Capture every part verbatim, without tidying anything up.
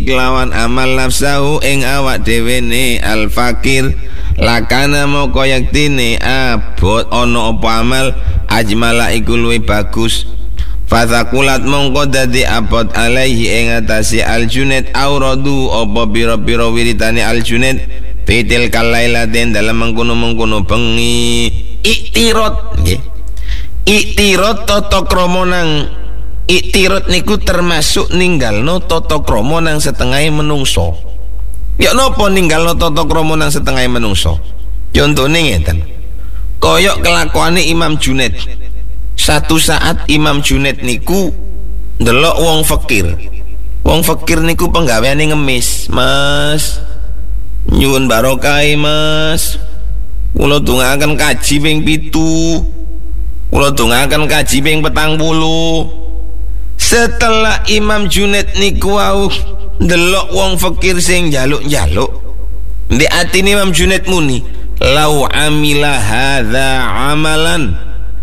kelawan amal nafsahu ing awak dhewe ne al fakir lakana moko yaktine abot ono apa amal ajmala iku luwih bagus. Fathakulat mongko dadi abot alaihi ing atase al-junaid auradu apa pira-pira wiritane al-junaid fitil kalailatin dalam mengkono-mengkono bengi. Iktirot nggih. Iktirot tata krama nang iktirot niku termasuk ninggalno tata krama nang setengah menungso. Ya napa ninggalno tata krama nang setengah menungso? Contone ngeten. Koyok kelakuane Imam Junaid. Satu saat Imam Junaid niku ndelok wong fakir. Wong fakir niku penggaweane ngemis, Mas. Nyuwun barokah, Mas. Kula dongaken kaji ping pitu. Kula dongaken kaji ping petang puluh. Setelah Imam Junaid niku wau ndelok wong fakir sing njaluk-njaluk, ndek atine Imam Junaid muni, "Lau amila hadza amalan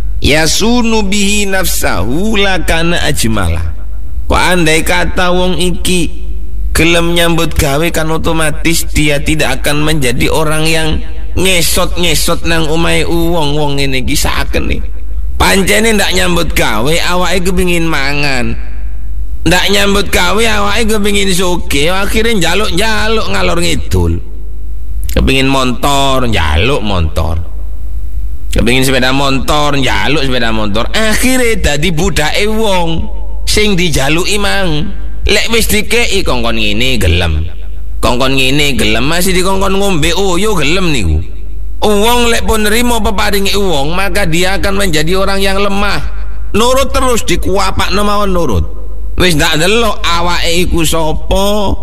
yasunu bihi nafsahu lakana ajmala." Kok andai kata wong iki gelem nyambut gawe kan otomatis dia tidak akan menjadi orang yang ngesot-ngesot nang omahe wong-wong ngene iki sakene. Pancene ndak nyambut gawe awake kepengin mangan. Ndak nyambut gawe awake kepengin sugih, akhire njaluk-njaluk ngalor ngidul. Kepengin motor, njaluk motor. Kepengin sepeda motor, njaluk sepeda motor. Akhire dadi budake wong sing dijaluki mang. Lek wis dikeki kongkon ngene gelem. Kongkon ngene gelem, masih dikongkon ngombe oyo gelem niku. Uang lek pun nerima peparingi uang, maka dia akan menjadi orang yang lemah. Nurut terus dikuapak mawon nurut. Wis ndak delok awake iku sapa,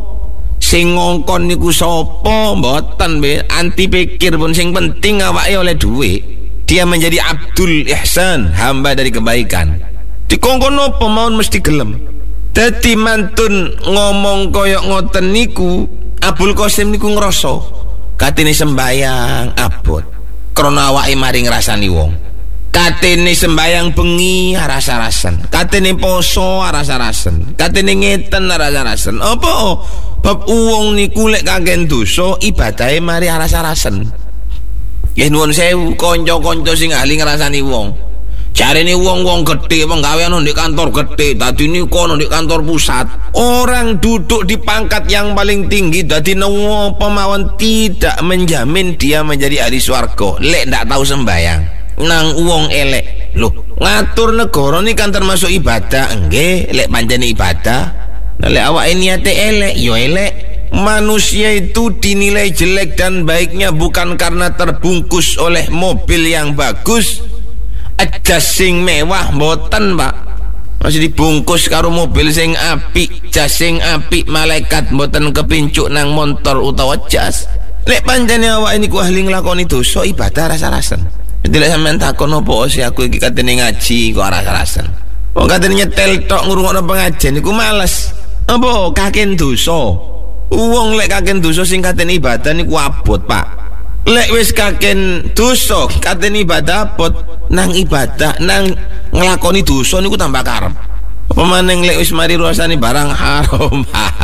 sing ngongkon niku sapa, mboten be anti pikir pun, sing penting awake oleh duit. Dia menjadi Abdul Ihsan, hamba dari kebaikan. Dikongkon apa mawon mesti gelem. Dadi mantun ngomong koyok ngoten niku, Abul Qasim niku ngrasa katene sembayang abot krana awake mari ngrasani wong. Katene sembayang bengi rasa-rasen, katene poso rasa-rasen, katene ngeten rasa-rasen. Apa bab wong niku lek kagen dosa ibadahe mari rasa-rasen. Nggih nuwun sewu kanca-kanca sing ahli ngrasani wong. Jarene wong-wong gedhe penggawean ndek kantor gedhe, dadi niku ndek kantor pusat. Orang duduk di pangkat yang paling tinggi dadi napa mawon tidak menjamin dia menjadi ahli swarga. Lek ndak tahu sembayang nang wong elek. Loh, ngatur negara ini kan termasuk ibadah, nggih, lek pancene ibadah. Nah, lek awake niate elek, yo elek. Manusia itu dinilai jelek dan baiknya bukan karena terbungkus oleh mobil yang bagus, jas sing mewah, mboten Pak. Masih dibungkus karo mobil sing apik, jas sing apik, malaikat mboten kepincuk nang motor utawa jas. Lek pancene awake niku ahli nglakoni dosa ibadah rasa-rasen. Dadi lek sampean takon opo sih aku iki katene ngaji kok rasa-rasen. Wong katene nyetel tok ngrungokno pengajian niku males. Apa kaken dosa? Wong lek kaken dosa sing katene ibadah niku abot Pak. Lek wis kaken dosa katene ibadah abot, nang ibadah nang nglakoni dosa niku tambah karep. Apa maneng lek wis mari ruasane barang haram.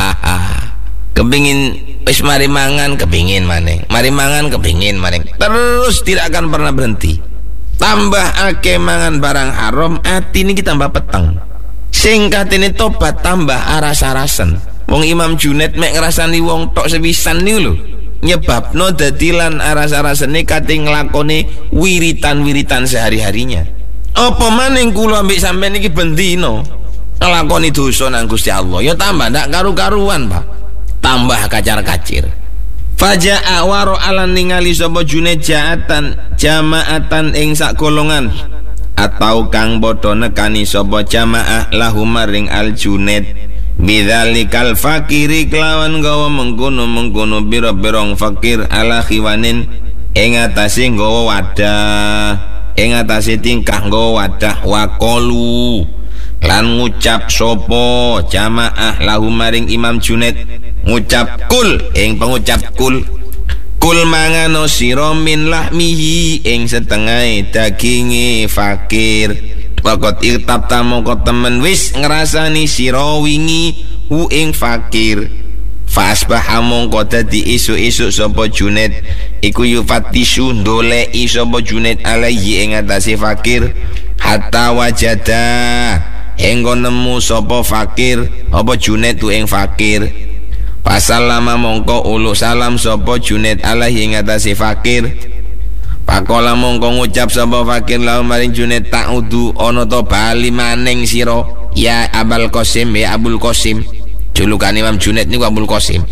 Kepingin wis mari mangan kepingin maneng, mari mangan kepingin maneng, terus tidak akan pernah berhenti. Tambah akeh mangan barang haram, ati niki tambah peteng. Sing katene tobat tambah aras-arasen. Wong Imam Junaid mek ngrasani wong tok sewisan niku lho, nyebabno dadi lan aras-arasene kate nglakoni wiritan-wiritan sehari-harinya. Apa maning kula ambek sampean iki bendina nglakoni dosa nang Gusti Allah, ya tambah ndak karu-karuan Pak. Tambah kacar-kacir. Faja'a waro alan ningali sapa Junaid ja'atan jamaatan ing sak golongan, atau kang padha nekani sapa jamaah lahu maring al Junaid bidzalikal fakiri kelawan gawa mengkono-mengkono bira-birong fakir ala khiwanin ing atase nggawa wadah, ing atase tingkah nggawa wadah waqalu lan ngucap sapa jamaah lahu maring Imam Junaid ngucap kul ing pengucap kul kul mangano sira min lahmihi ing setengah daginge fakir. Wakot irtab tamoko temen wis ngrasani sira wingi hu ing fakir. Fa asbaha mongko dadi isuk-isuk sapa Junaid iku yufattishu ndoleki sapa Junaid alaihi ing atase fakir hatta wajada hingga nemu sapa fakir apa Junaid tu ing fakir. Pasallama mongko uluk salam sapa Junaid alaihi ing atase fakir. Pakola mongko ngucap sapa fakir lahu maring Junaid ta'udu ana to bali maning sira ya Abul Qasim ya Abul Qasim. Julukan Imam Junaid niku Abul Qasim.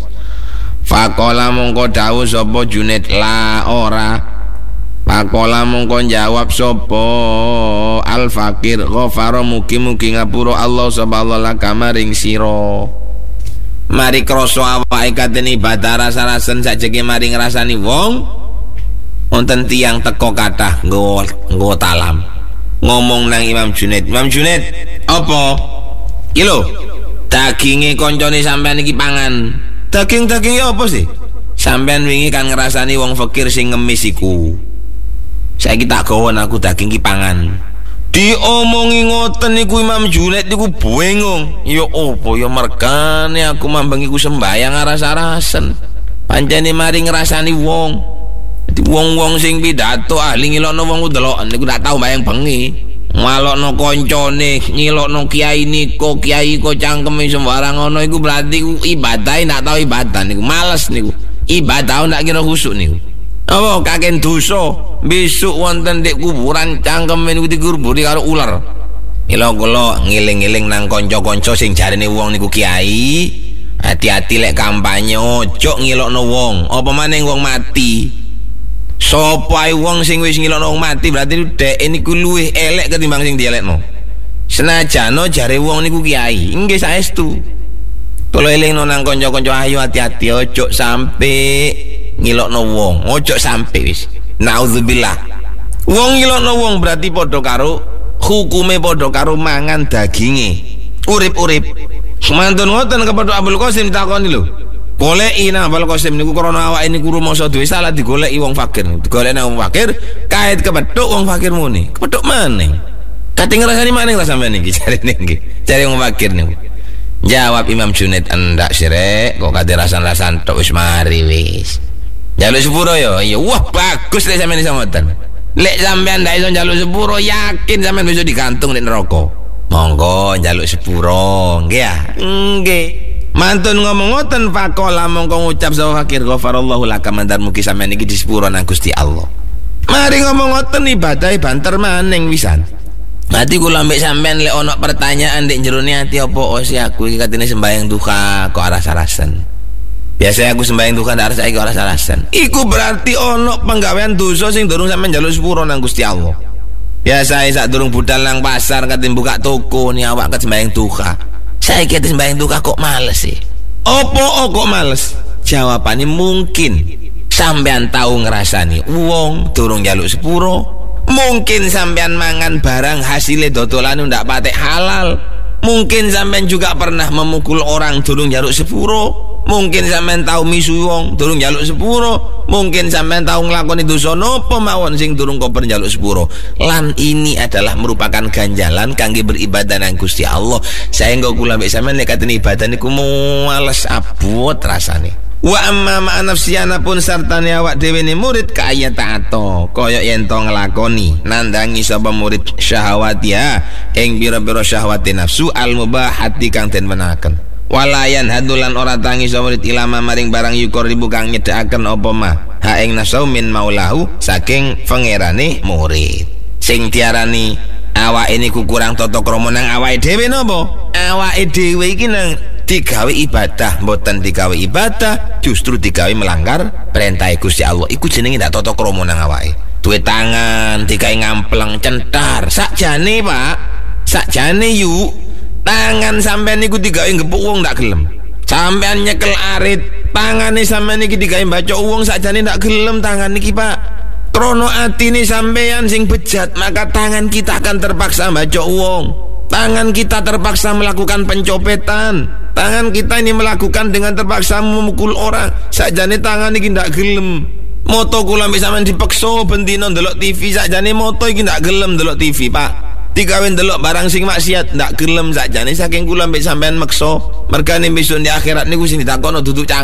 Pakola mongko dawuh sapa Junaid la ora. Pakola mongko jawab sapa al fakir ghafara mugi-mugi ngapura Allah sapa Allah laka maring sira. Mari krasa awake katen ibadah rasa-rasen sajeke mari ngrasani wong wonten tiyang teko kathah nggo nggo talam ngomong nang Imam Junaid. Imam Junaid apa iki lho daginge koncone sampean iki pangan. Daging-daging ya apa sih? Sampean wingi kan ngrasani wong fakir sing ngemis iku. Saiki tak gawon aku daging ki pangan. Diomongi ngoten niku Imam Junaid niku bengong. Ya apa ya mergane aku mambeng iku sembayang rasa-rasen. Pancene mari ngrasani wong. Dadi wong-wong sing pidato ahli ngilokno wong deloken niku tak tau mbayang bengi. Ngalokno koncone, ngilokno kiai niko, kiai ko cangkeme sembarang ngono iku berarti ku ibadah ndak tau ibadah niku. Males niku. Ibadah ndak kira khusuk niku. Apa kaken dosa besok wonten ndek kuburan cangkeme niku dikurburi karo ular. Mila kula ngiling-eling nang kanca-kanca sing jarene wong niku kiai, hati-hati lek kampanye ojo ngilokno wong, apa maneh wong mati. Sapa ae wong sing wis ngilokno wong mati berarti dhek niku luwih elek ketimbang sing dielekno. Senajan jare wong niku kiai, nggih saestu. Kula elingno nang kanca-kanca ayo hati-hati ojo sampe ngilokno wong, ojo sampe wis. Nauzubillah. Wong ngilokno wong berarti padha karo hukume padha karo mangan daginge. Urip-urip. Mantun ngoten kepada Abul Qasim takoni lho. Goleki nang Abul Qasim niku krana awake niku rumoso duwe salah digoleki wong fakir. Digoleki nang wong fakir, kait kepethuk wong fakir muni. Kepethuk maning. Kate ngrasani maning ta sampean iki jarene nggih. Jare wong fakir niku. Jawab Imam Junaid, "Endak sirek, kok kate rasan-rasan tok wis mari wis." Jaluk sepuro yo. Iya, wah bagus lek sampean iso ngoten. Lek sampean ndak iso njaluk sepuro, yakin sampean bisa digantung ning neraka. Monggo njaluk sepuro, nggih ya? Nggih. Mantun ngomong ngoten faqala mongko ngucap sapa fakir ghafarallahu laka mandar mugi sampean iki disepuro nang Gusti Allah. Mari ngomong ngoten ibadah banter maning wisan. Nanti kula ambek sampean lek ana pertanyaan ndek jerone ati apa oh si aku iki katene sembahyang duha kok aras-arasen. Biasanya aku sembahyang duha ndak saiki kok aras-arasen. Iku berarti ana penggawean dosa sing durung sampean njaluk sepuro nang Gusti Allah. Biasa sak durung budal nang pasar kate buka toko ni awak ket sembahyang duha. Saiki ket sembahyang duha kok males sih. Opo kok males? Jawabane mungkin sampean tahu ngrasani wong durung njaluk sepuro. Mungkin sampean mangan barang hasilnya dodolan ndak patek halal. Mungkin sampean juga pernah memukul orang durung njaluk sepuro. Mungkin sampean tahu misu wong durung njaluk sepuro. Mungkin sampean tahu nglakoni dosa napa mawon sing durung koper njaluk sepuro. Lan ini adalah merupakan ganjalan kangge beribadah nang Gusti Allah. Saengga kula mbek sampean nek katene ibadah niku males abot rasane. Wa amma ma nafsiyana pun sartane awak dhewe ne murid kaya taato kaya yen to nglakoni nandangi sapa murid syahwatia ing pira-pira syahwate nafsu al mubahati kang den menaken. Walayan hadulan ora tangi sapa murid ilama maring barang yukor ribu kang nyedhakaken apa mah ha ing nasau min maulahu saking pangerane murid. Sing diarani awake niku kurang tata krama nang awake dhewe napa? Awake dhewe iki nang digawe ibadah, mboten digawe ibadah, justru digawe melanggar perintah Gusti Allah. Iku jenenge ndak tata krama nang awake. Duwe tangan digawe ngampleng centar. Sakjane, Pak. Sakjane yuk. Tangan sampean niku digawe ngepuk wong ndak gelem. Sampean nyekel arit, tangane sampean iki digawe mbacok wong sakjane ndak gelem tangan niki, Pak. Krono atine sampean sing bejat, maka tangan kita akan terpaksa mbacok wong. Tangan kita terpaksa melakukan pencopetan. Tangan kita ini melakukan dengan terpaksa memukul orang. Sakjane tangan iki ndak gelem. Moto kula mbek sampean dipeksa bendina ndelok T V sakjane moto iki ndak gelem ndelok T V, Pak. dikawin delok barang sing maksiat ndak gelem sakjane saking kula mbek sampean meksa mergane besok di akhirat niku sing ditakono duduk